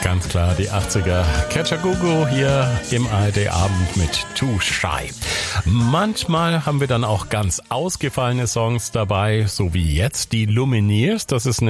Ganz klar, die 80er. Kajagoogoo hier im ARD-Abend mit Too Shy. Manchmal haben wir dann auch ganz ausgefallene Songs dabei, so wie jetzt die Lumineers. Das ist eine